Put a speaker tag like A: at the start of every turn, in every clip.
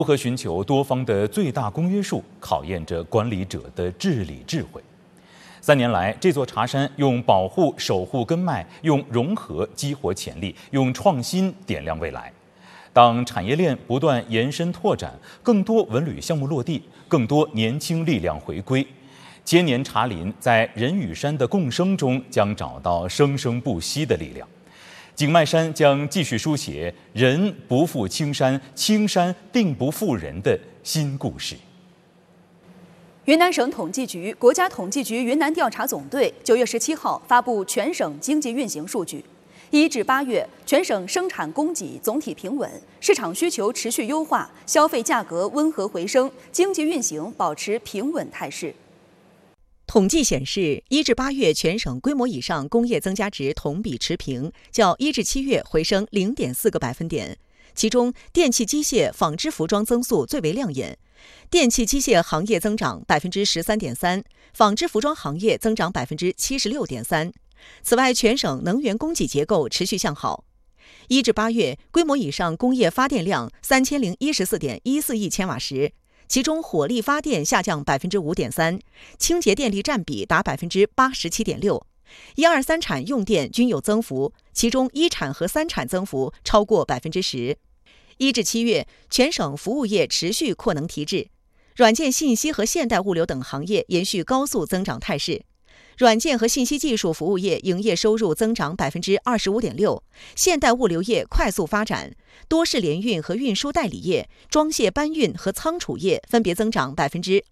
A: 如何寻求多方的最大公约数，考验着管理者的治理智慧。3年来，这座茶山用保护、守护根脉，用融合激活潜力，用创新点亮未来。当产业链不断延伸拓展，更多文旅项目落地，更多年轻力量回归，千年茶林在人与山的共生中将找到生生不息的力量。景迈山将继续书写“人不负青山，青山定不负人”的新故事。
B: 云南省统计局、国家统计局云南调查总队9月17号发布全省经济运行数据：1至8月，全省生产供给总体平稳，市场需求持续优化，消费价格温和回升，经济运行保持平稳态势。
C: 统计显示，1至8月全省规模以上工业增加值同比持平，较1至7月回升0.4个百分点。其中，电气机械、纺织服装增速最为亮眼，电气机械行业增长13.3%，纺织服装行业增长76.3%。此外，全省能源供给结构持续向好。1至8月，规模以上工业发电量3014.14亿千瓦时。其中，火力发电下降5.3%，清洁电力占比达87.6%。1、2、3产用电均有增幅，其中1产和3产增幅超过10%。1至7月，全省服务业持续扩能提质，软件信息和现代物流等行业延续高速增长态势。软件和信息技术服务业营业收入增长25.6%，现代物流业快速发展，多式联运和运输代理业、装卸搬运和仓储业分别增长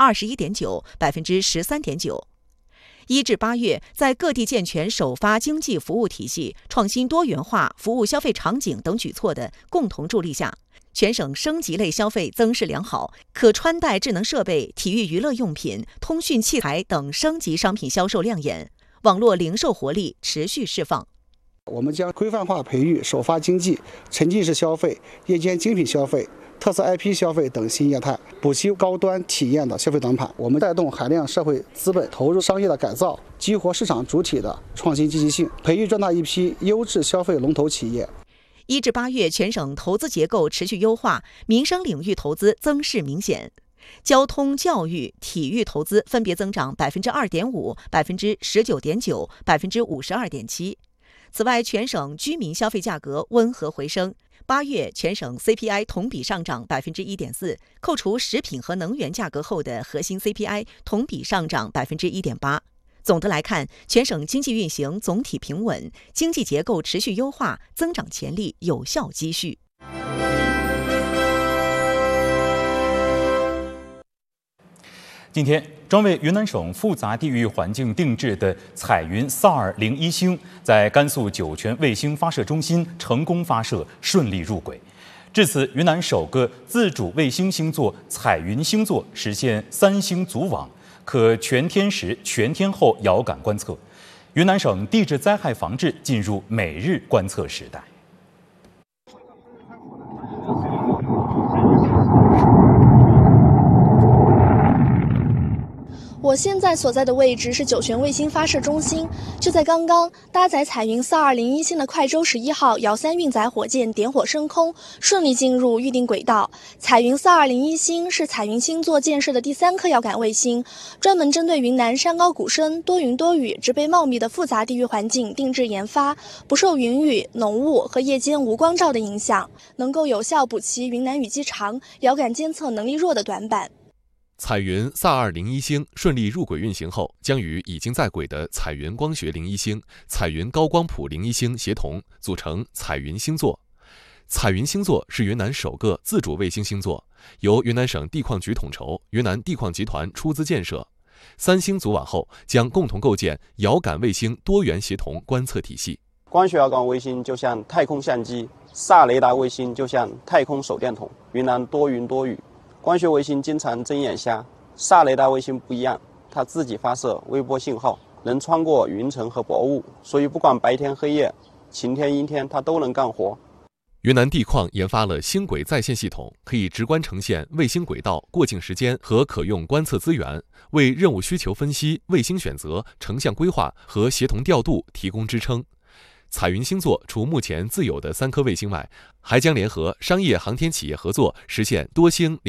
C: 21.9%、13.9%。1至8月，在各地健全首发经济服务体系、创新多元化服务消费场景等举措的共同助力下，全省升级类消费增势良好，可穿戴智能设备、体育娱乐用品、通讯器材等升级商品销售亮眼，网络零售活力持续释放。
D: 我们将规范化培育首发经济、沉浸式消费、夜间精品消费、特色 IP 消费等新业态，补齐高端体验的消费短板。我们带动海量社会资本投入商业的改造，激活市场主体的创新积极性，培育壮大一批优质消费龙头企业。
C: 1至8月，全省投资结构持续优化，民生领域投资增势明显。交通、教育、体育投资分别增长2.5%、19.9%、52.7%。此外，全省居民消费价格温和回升。8月，全省 CPI 同比上涨1.4%，扣除食品和能源价格后的核心 CPI 同比上涨1.8%。总的来看，全省经济运行总体平稳，经济结构持续优化，增长潜力有效积蓄。
A: 今天，专为云南省复杂地域环境定制的彩云4201星在甘肃酒泉卫星发射中心成功发射，顺利入轨。至此，云南首个自主卫星星座彩云星座实现3星组网，可全天时、全天候遥感观测。云南省地质灾害防治进入每日观测时代。
E: 我现在所在的位置是酒泉卫星发射中心。就在刚刚，搭载彩云4201星的快舟11号遥3运载火箭点火升空，顺利进入预定轨道。彩云4201星是彩云星座建设的第3颗遥感卫星，专门针对云南山高谷深、多云多雨、植被茂密的复杂地域环境定制研发，不受云雨、浓雾和夜间无光照的影响，能够有效补齐云南雨季长、遥感监测能力弱的短板。
F: 彩云4201星顺利入轨运行后，将与已经在轨的彩云光学01星、彩云高光谱01星协同，组成彩云星座。彩云星座是云南首个自主卫星星座，由云南省地矿局统筹，云南地矿集团出资建设。3星组网后，将共同构建遥感卫星多元协同观测体系。
G: 光学遥感卫星就像太空相机，萨雷达卫星就像太空手电筒。云南多云多雨，光学卫星经常睁眼瞎，萨雷达卫星不一样，它自己发射微波信号，能穿过云层和薄雾，所以不管白天黑夜、晴天阴天，它都能干活。
F: 云南地矿研发了星轨在线系统，可以直观呈现卫星轨道过境时间和可用观测资源，为任务需求分析、卫星选择、成像规划和协同调度提供支撑。 彩云星座除目前自有的3颗卫星外，还将联合商业航天企业合作，实现多星